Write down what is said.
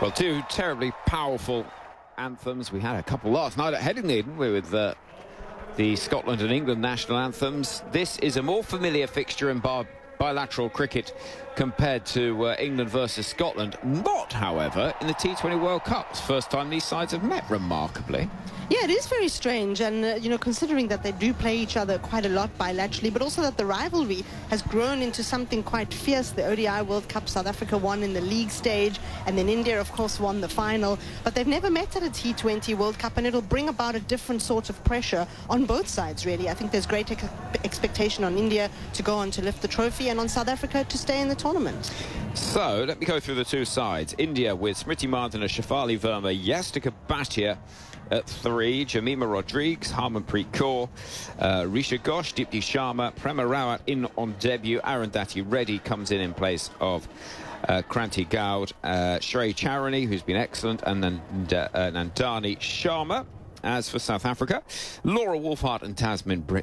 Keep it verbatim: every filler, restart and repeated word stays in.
Well, two terribly powerful anthems. We had a couple last night at Headingley with uh, the Scotland and England national anthems. This is a more familiar fixture in bar bilateral cricket compared to uh, England versus Scotland. Not, however, in the T twenty World Cup. It's the first time these sides have met, remarkably. Yeah, it is very strange, and, uh, you know, considering that they do play each other quite a lot bilaterally, but also that the rivalry has grown into something quite fierce. The O D I World Cup, South Africa won in the league stage, and then India, of course, won the final. But they've never met at a T twenty World Cup, and it'll bring about a different sort of pressure on both sides, really. I think there's great ex expectation on India to go on to lift the trophy, and on South Africa to stay in the tournament. So, let me go through the two sides. India with Smriti Mandhana, Shafali Verma, Yastika Bhatia at three, Jamima Rodrigues, Harmanpreet Kaur, uh, Risha Ghosh, Dipti Sharma, Prema Rawat in on debut, Arundhati Reddy comes in in place of uh, Kranti Gaud, uh, Shrey Charani, who's been excellent, and then uh, Nandani Sharma. As for South Africa, Laura Wolfhard and Tasmin